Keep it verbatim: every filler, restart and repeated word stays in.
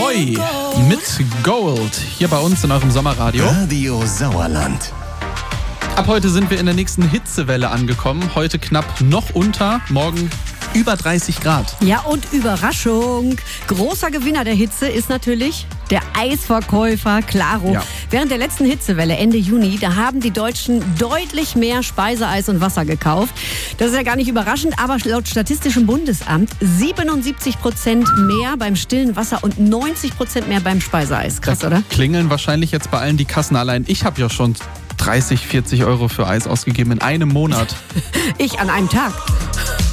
Boy mit Gold hier bei uns in eurem Sommerradio. Radio Sauerland. Ab heute sind wir in der nächsten Hitzewelle angekommen. Heute knapp noch unter, morgen über dreißig Grad. Ja, und Überraschung. Großer Gewinner der Hitze ist natürlich der Eisverkäufer Claro. Ja. Während der letzten Hitzewelle Ende Juni, da haben die Deutschen deutlich mehr Speiseeis und Wasser gekauft. Das ist ja gar nicht überraschend, aber laut Statistischem Bundesamt siebenundsiebzig Prozent mehr beim stillen Wasser und neunzig Prozent mehr beim Speiseeis. Krass, Da oder? Klingeln wahrscheinlich jetzt bei allen die Kassen. Allein ich habe ja schon dreißig, vierzig Euro für Eis ausgegeben in einem Monat. Ich an einem Tag.